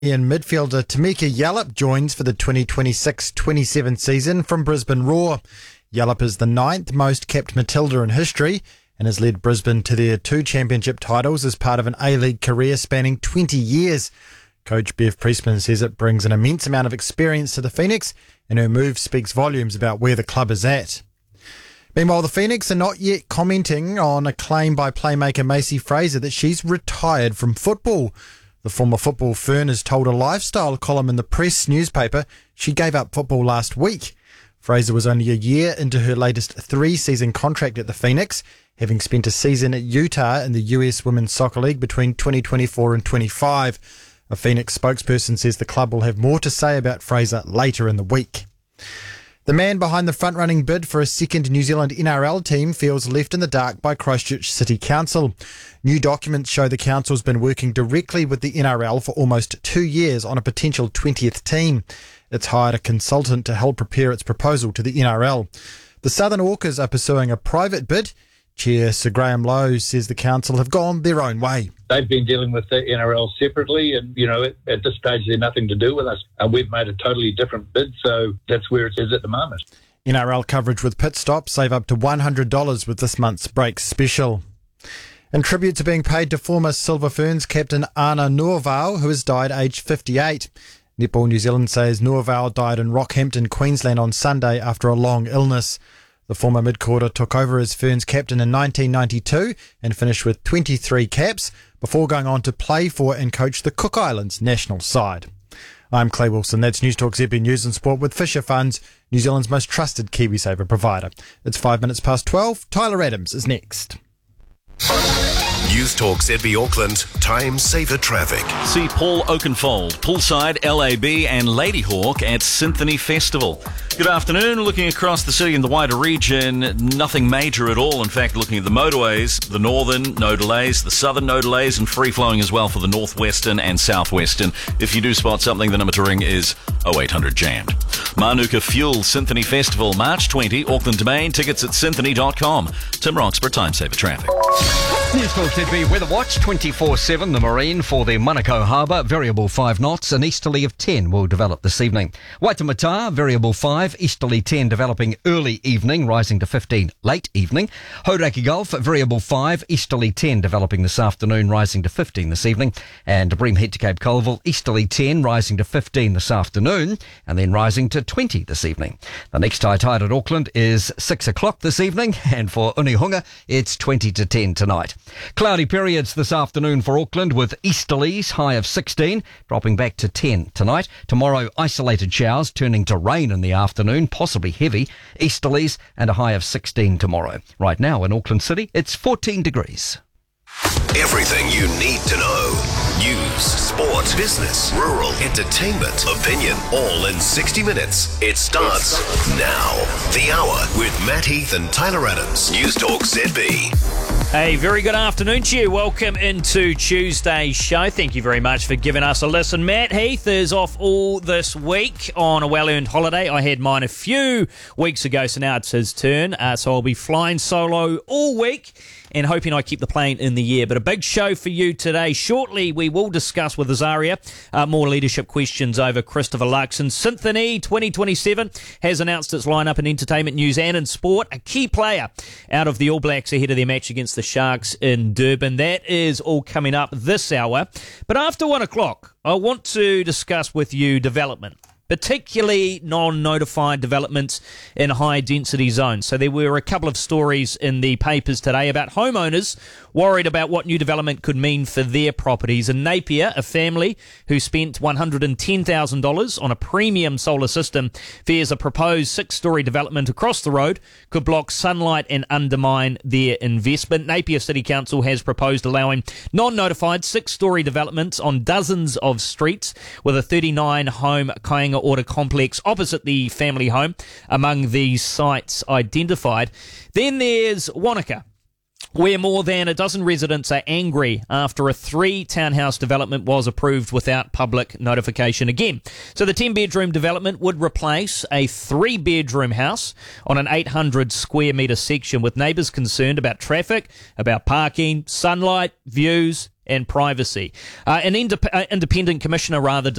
And midfielder Tamika Yallop joins for the 2026-27 season from Brisbane Roar. Yallop is the 9th most capped Matilda in history and has led Brisbane to their 2 championship titles as part of an A-League career spanning 20 years. Coach Bev Priestman says it brings an immense amount of experience to the Phoenix, and her move speaks volumes about where the club is at. Meanwhile, the Phoenix are not yet commenting on a claim by playmaker Macy Fraser that she's retired from football. The former football fern has told a lifestyle column in the Press newspaper she gave up football last week. Fraser was only a year into her latest 3-season contract at the Phoenix, having spent a season at Utah in the US Women's Soccer League between 2024 and 25. A Phoenix spokesperson says the club will have more to say about Fraser later in the week. The man behind the front-running bid for a second New Zealand NRL team feels left in the dark by Christchurch City Council. New documents show the council's been working directly with the NRL for almost 2 years on a potential 20th team. It's hired a consultant to help prepare its proposal to the NRL. The Southern Orcas are pursuing a private bid. Chair Sir Graham Lowe says the council have gone their own way. They've been dealing with the NRL separately, and, at this stage, they're nothing to do with us. And we've made a totally different bid, so that's where it is at the moment. NRL coverage with Pit Stop. Save up to $100 with this month's Breaks special. And tributes are being paid to former Silver Ferns captain Ana Nuovau, who has died aged 58. Netball New Zealand says Nuovau died in Rockhampton, Queensland on Sunday after a long illness. The former mid-quarter took over as Ferns captain in 1992 and finished with 23 caps before going on to play for and coach the Cook Islands national side. I'm Clay Wilson. That's News Talk ZB News and Sport with Fisher Funds, New Zealand's most trusted KiwiSaver provider. It's 5 minutes past 12. Tyler Adams is next. News Talk ZB Auckland, Time Saver Traffic. See Paul Oakenfold, Poolside, LAB and Ladyhawk at Symphony Festival. Good afternoon. Looking across the city and the wider region, nothing major at all. In fact, looking at the motorways, the northern, no delays, the southern, no delays, and free-flowing as well for the northwestern and southwestern. If you do spot something, the number to ring is 0800 Jammed. Manuka Fuel Symphony Festival, March 20, Auckland Domain. Tickets at symphony.com. Tim Roxburgh, Time Saver Traffic. News Talk ZB Weather Watch 24/7. The marine for the Manukau Harbour, variable 5 knots. An easterly of 10 will develop this evening. Waitemata, variable 5, easterly 10 developing early evening, rising to 15 late evening. Hauraki Gulf, variable 5, easterly 10 developing this afternoon, rising to 15 this evening. And Bream Head to Cape Colville, easterly 10, rising to 15 this afternoon, and then rising to 20 this evening. The next high tide at Auckland is 6 o'clock this evening, and for Unihunga, it's 20 to 10 tonight. Cloudy periods this afternoon for Auckland with easterlies, high of 16, dropping back to 10 tonight. Tomorrow, isolated showers turning to rain in the afternoon, possibly heavy. Easterlies and a high of 16 tomorrow. Right now in Auckland City, it's 14 degrees. Everything you need to know. News, sport, business, rural, entertainment, opinion, all in 60 minutes. It starts now. The Hour with Matt Heath and Tyler Adams. News Talk ZB. Hey, very good afternoon to you. Welcome into Tuesday's show. Thank you very much for giving us a listen. Matt Heath is off all this week on a well-earned holiday. I had mine a few weeks ago, so now it's his turn. So I'll be flying solo all week and hoping I keep the plane in the air. But a big show for you today. Shortly, we will discuss with Azaria more leadership questions over Christopher Luxon. Symphony 2027 has announced its lineup in entertainment, news and in sport. A key player out of the All Blacks ahead of their match against the Sharks in Durban. That is all coming up this hour. But after 1 o'clock, I want to discuss with you development, particularly non-notified developments in high-density zones. So there were a couple of stories in the papers today about homeowners worried about what new development could mean for their properties. In Napier, a family who spent $110,000 on a premium solar system fears a proposed 6-storey development across the road could block sunlight and undermine their investment. Napier City Council has proposed allowing non-notified 6-storey developments on dozens of streets, with a 39-home Kainga Order complex opposite the family home among these sites identified. Then there's Wanaka, where more than a dozen residents are angry after a 3-townhouse development was approved without public notification again. So the 10-bedroom development would replace a 3-bedroom house on an 800 square metre section, with neighbours concerned about traffic, about parking, sunlight, views, and privacy. An independent commissioner, rather,